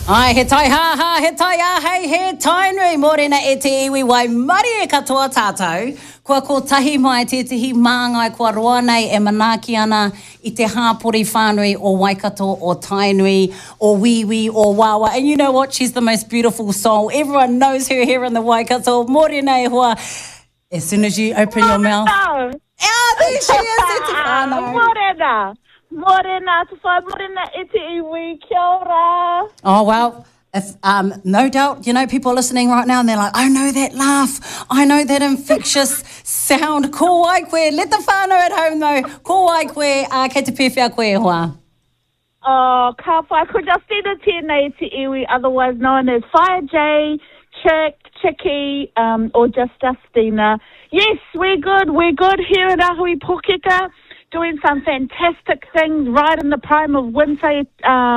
Ai, he tai ha, he tai a, hei, he tai nui, mōrena e te iwi wai mari e katoa tātou. Kua ko tahi mai te tehi māngai kua roa nei e manaaki ana I te hāpori whānui o Waikato, o Tainui, o Wiwi, o Wawa. And you know what? She's the most beautiful soul. Everyone knows her here in the Waikato. Mōrena e hoa. As soon as you open your mouth. Ah, there she is, e te whānau. Morena, e te iwi, kia ora. Oh, well, if, no doubt, you know, people are listening right now and they're like, I know that laugh. I know that infectious sound. Ko ai koe. Let the whānau at home, though. Ko ai koe, kei te pewhia koe hoa. Oh, ka whai ko Justina tēnei te iwi, otherwise known as Fire J, Chicky, or just Justina. Yes, we're good. We're good here at Ahui Pōkeka. Doing some fantastic things right in the prime of winter e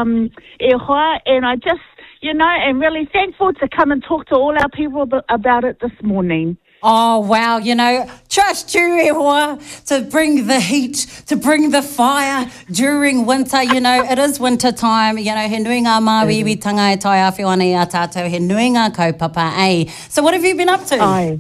hoa, and I just, you know, am really thankful to come and talk to all our people about it this morning. Oh, wow, you know, trust you, e hoa, to bring the heat, to bring the fire during winter. You know, it is winter time, you know, he nui ngā māwiwitanga e tai awhi ana I a tātou, he nui ngā kaupapa, eh? So what have you been up to? Aye.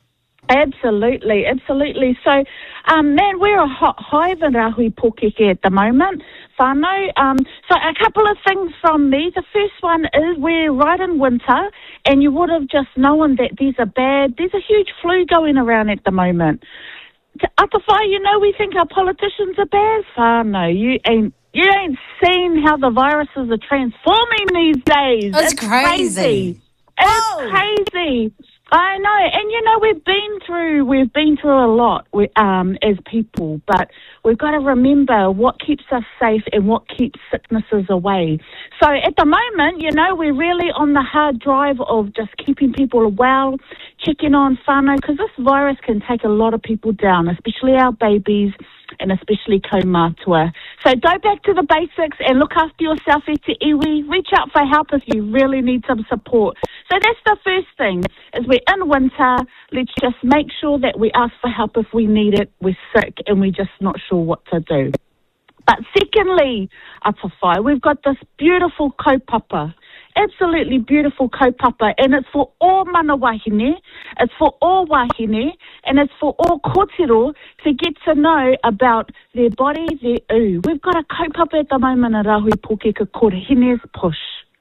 Absolutely. So, man, we're a hot hive in Rahui Pōkeke at the moment. Whānau. So a couple of things from me. The first one is we're right in winter, and you would have just known that there's a huge flu going around at the moment. Atawhai, you know, we think our politicians are bad. Whānau, you ain't seen how the viruses are transforming these days. It's crazy. It's crazy. I know, and you know we've been through a lot as people, but we've got to remember what keeps us safe and what keeps sicknesses away. So at the moment, you know, we're really on the hard drive of just keeping people well, checking on whānau, because this virus can take a lot of people down, especially our babies and especially kaumātua. So go back to the basics and look after yourself e te iwi. Reach out for help if you really need some support. So that's the first thing, is we're in winter. Let's just make sure that we ask for help if we need it. We're sick and we're just not sure what to do. But secondly, Atawhai, we've got this beautiful kaupapa. Absolutely beautiful kaupapa, and it's for all mana wahine, it's for all wahine, and it's for all kōtero to get to know about their body, their u. We've got a kaupapa at the moment at Rahui Pōkeka called Hine's Push.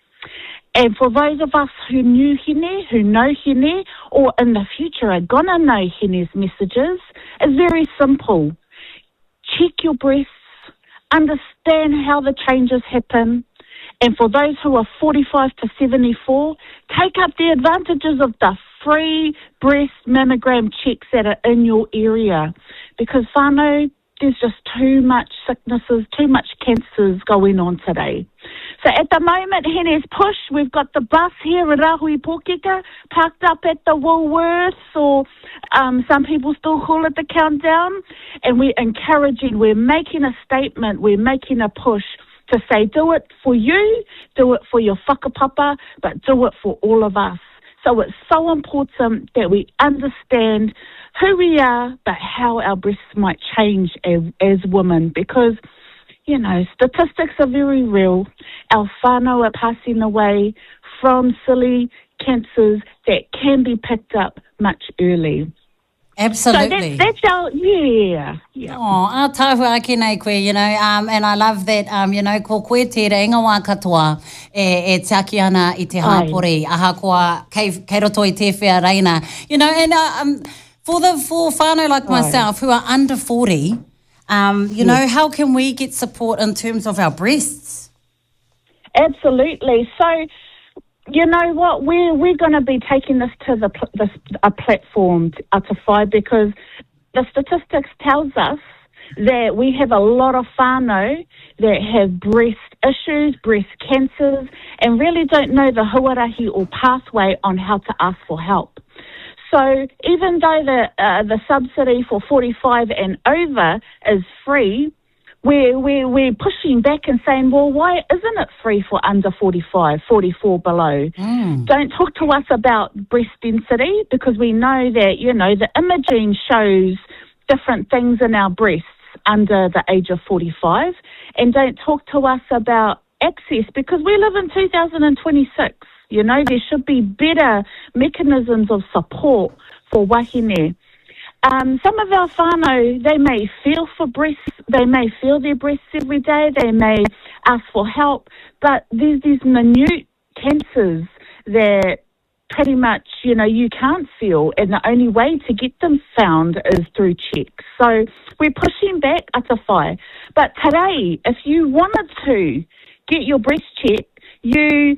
And for those of us who knew Hine, who know Hine, or in the future are gonna know Hine's messages, it's very simple. Check your breasts, understand how the changes happen. And for those who are 45 to 74, take up the advantages of the free breast mammogram checks that are in your area. Because whānau, there's just too much sicknesses, too much cancers going on today. So at the moment, Hine's Push, we've got the bus here at Rahui Pōkeka, parked up at the Woolworths, or some people still call it the Countdown. And we're encouraging, we're making a statement, we're making a push to say, do it for you, do it for your whakapapa, but do it for all of us. So it's so important that we understand who we are, but how our breasts might change as women, because, you know, statistics are very real. Our whānau are passing away from silly cancers that can be picked up much early. Absolutely. So that's our, yeah. Oh, a tāhua ake nei koe, you know, and I love that, you know, ko koe te reinga wā katoa e te aki ana I te hāpori, aha koa kei roto I te whea reina. You know, and for whānau like myself who are under 40, you know, how can we get support in terms of our breasts? Absolutely. So, you know what, we're going to be taking this to a platform, Atawhai, because the statistics tells us that we have a lot of whānau that have breast issues, breast cancers, and really don't know the huarahi or pathway on how to ask for help. So even though the subsidy for 45 and over is free, we're pushing back and saying, well, why isn't it free for under 45, 44 below? Don't talk to us about breast density, because we know that, you know, the imaging shows different things in our breasts under the age of 45. And don't talk to us about access, because we live in 2026. You know, there should be better mechanisms of support for wahine. Some of our whānau, they may feel for breasts, they may feel their breasts every day, they may ask for help, but there's these minute cancers that pretty much, you know, you can't feel, and the only way to get them found is through checks. So we're pushing back atawhai. But today, if you wanted to get your breast checked, you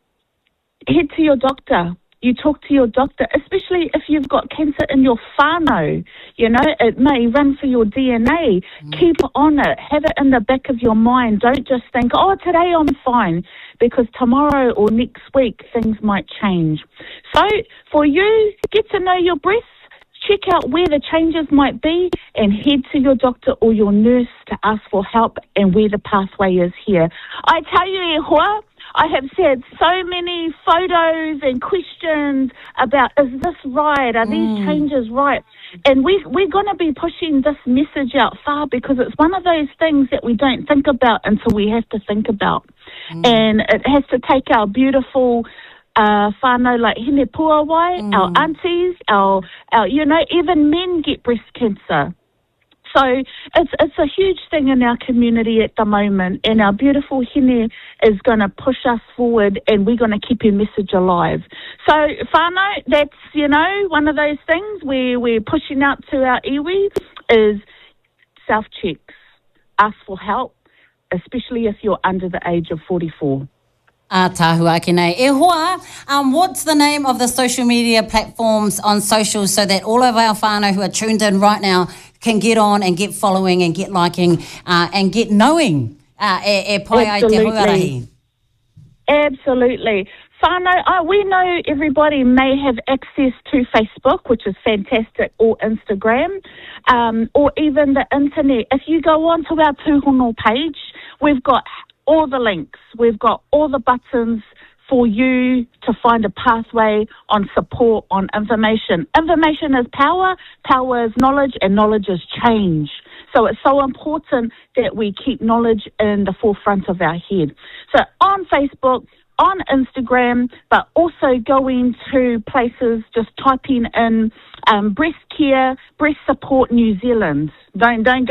head to your doctor. You talk to your doctor, especially if you've got cancer in your whānau. You know, it may run for your DNA. Keep on it. Have it in the back of your mind. Don't just think, oh, today I'm fine, because tomorrow or next week things might change. So for you, get to know your breasts, check out where the changes might be, and head to your doctor or your nurse to ask for help and where the pathway is here. I tell you, e hoa, I have said so many photos and questions about, is this right? Are these changes right? And we're going to be pushing this message out far, because it's one of those things that we don't think about until we have to think about. And it has to take our beautiful whānau like Hine Puawai, our aunties, our, you know, even men get breast cancer. So it's a huge thing in our community at the moment, and our beautiful Hine is going to push us forward, and we're going to keep your message alive. So whānau, that's, you know, one of those things where we're pushing out to our iwi is self-checks. Ask for help, especially if you're under the age of 44. Tahua ake nei. E hoa, what's the name of the social media platforms on social, so that all of our whānau who are tuned in right now can get on and get following and get liking and get knowing e pai ai te huarahi? Absolutely. Whānau, we know everybody may have access to Facebook, which is fantastic, or Instagram, or even the internet. If you go onto our Tūhono page, we've got all the links. We've got all the buttons for you to find a pathway on support, on information. Information is power, power is knowledge, and knowledge is change. So it's so important that we keep knowledge in the forefront of our head. So on Facebook, on Instagram, but also going to places, just typing in breast care, breast support New Zealand. Don't go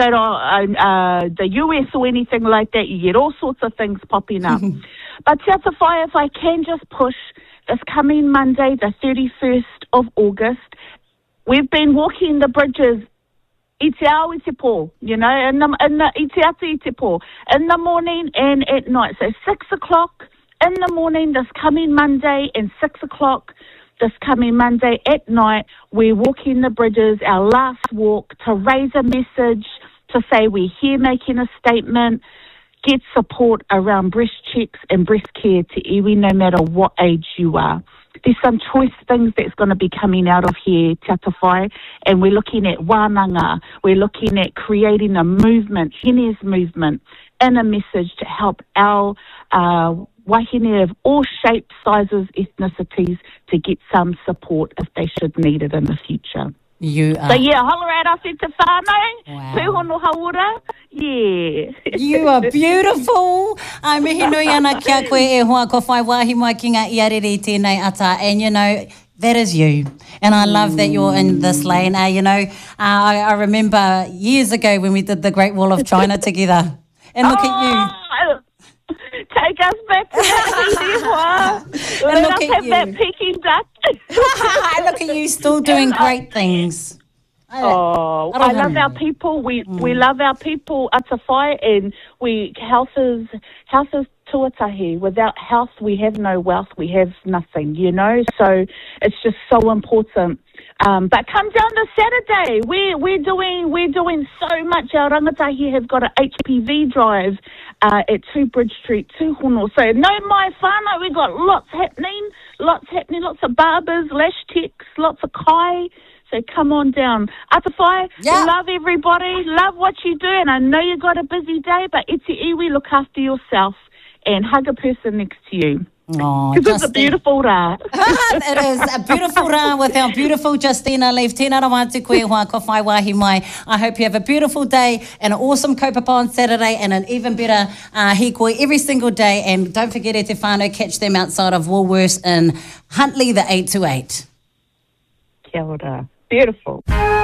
to the US or anything like that. You get all sorts of things popping up. But Te Atawhai, if I can just push, this coming Monday, the 31st of August, we've been walking the bridges i te ao i te pō, you know, i te atu i te pō, in the morning and at night. So 6 o'clock in the morning this coming Monday, and 6 o'clock this coming Monday at night, we're walking the bridges, our last walk, to raise a message, to say we're here making a statement, get support around breast checks and breast care to iwi, no matter what age you are. There's some choice things that's going to be coming out of here, Te Atawhai, and we're looking at wānanga, we're looking at creating a movement, Hine's movement, and a message to help our wahine of all shapes, sizes, ethnicities to get some support if they should need it in the future. You are. So yeah, holler at us e te whānau, Tūhono Hauora, yeah. You are beautiful. I mihi nui ana kia koe e hoa, ko whai wahi mai ki ngā iarere tēnei ata, and you know, that is you. And I love that you're in this lane. You know, I remember years ago when we did the Great Wall of China together. And look at you. Take us back to that. Let us have that Peking duck. Look at you still doing great things. I love our people. We love our people, atawhai, and health is tuatahi. Without health, we have no wealth. We have nothing, you know. So it's just so important. But come down this Saturday. We're doing so much. Our rangatahi have got an HPV drive at 2 Bridge Street, Tūhono. So no mai whānau, we've got lots happening, lots of barbers, lash techs, lots of kai. So come on down. Atawhai, love everybody, love what you do, and I know you've got a busy day, but iti iwi, look after yourself and hug a person next to you. Oh, Because it's a beautiful rā. It is a beautiful rā with our beautiful Justina Leaf. Tēnā rā wātu koe hoa ko whai wahi mai. I hope you have a beautiful day and an awesome kaupapa on Saturday and an even better hikoi every single day. And don't forget e te whānau, catch them outside of Woolworths in Huntley, the 8 to 8. Kia ora. Beautiful.